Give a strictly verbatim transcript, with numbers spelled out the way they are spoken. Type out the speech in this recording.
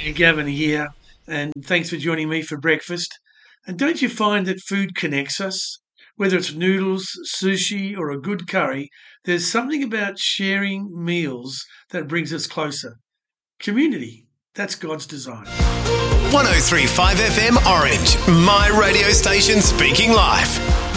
Gavin here, and thanks for joining me for breakfast. And don't you find that food connects us? Whether it's noodles, sushi, or a good curry, there's something about sharing meals that brings us closer. Community, that's God's design. one oh three point five F M Orange, my radio station speaking life.